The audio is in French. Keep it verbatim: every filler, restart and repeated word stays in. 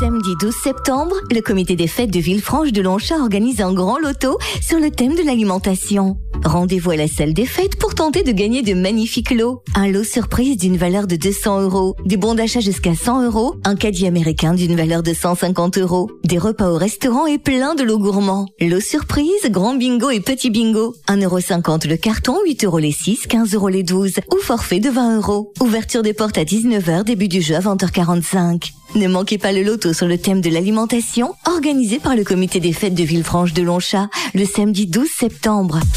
samedi douze septembre, le comité des fêtes de Villefranche de Lonchat organise un grand loto sur le thème de l'alimentation. Rendez-vous à la salle des fêtes pour tenter de gagner de magnifiques lots. Un lot surprise d'une valeur de deux cents euros, des bons d'achat jusqu'à cent euros, un caddie américain d'une valeur de cent cinquante euros, des repas au restaurant et plein de lots gourmands. Lot surprise, grand bingo et petit bingo. un euro cinquante le carton, huit euros les six, quinze euros les douze ou forfait de vingt euros. Ouverture des portes à dix-neuf heures, début du jeu à vingt heures quarante-cinq. Ne manquez pas le loto sur le thème de l'alimentation, organisé par le comité des fêtes de Villefranche de Lonchat, le samedi douze septembre.